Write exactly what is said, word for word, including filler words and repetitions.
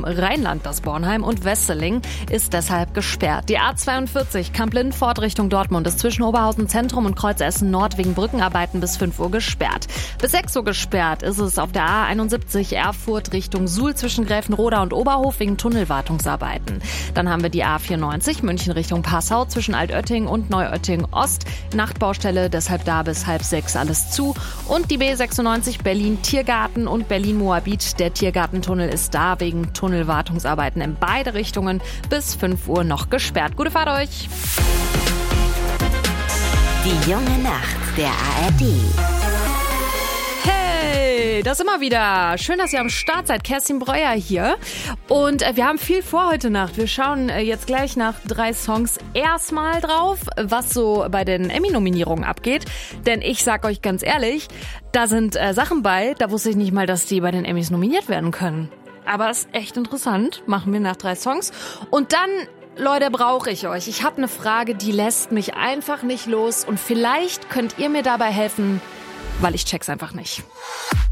Rheinland, das Bornheim und Wesseling, ist deshalb gesperrt. Die A zweiundvierzig Kamp-Lindfort Richtung Dortmund ist zwischen Oberhausen Zentrum und Kreuz Essen Nord wegen Brückenarbeiten bis fünf Uhr gesperrt. Bis sechs Uhr gesperrt ist es auf der A einundsiebzig Erfurt Richtung Suhl zwischen Gräfenroda und Oberhof wegen Tunnelwartungsarbeiten. Dann haben wir die A vierundneunzig München Richtung Passau zwischen Altötting und Neuötting Ost. Nachtbaustelle, deshalb da bis halb sechs alles zu. Und die B sechsundneunzig Berlin-Tiergarten und Berlin-Moabit. Der Tiergartentunnel ist da wegen Tunnelwartungsarbeiten in beide Richtungen bis fünf Uhr noch gesperrt. Gute Fahrt euch! Die junge Nacht der A R D. Hey, das immer wieder. Schön, dass ihr am Start seid. Kerstin Breuer hier. Und äh, wir haben viel vor heute Nacht. Wir schauen äh, jetzt gleich nach drei Songs erstmal drauf, was so bei den Emmy-Nominierungen abgeht. Denn ich sag euch ganz ehrlich, da sind äh, Sachen bei, da wusste ich nicht mal, dass die bei den Emmys nominiert werden können. Aber ist echt interessant. Machen wir nach drei Songs. Und dann, Leute, brauche ich euch. Ich habe eine Frage, die lässt mich einfach nicht los. Und vielleicht könnt ihr mir dabei helfen, weil ich check's einfach nicht.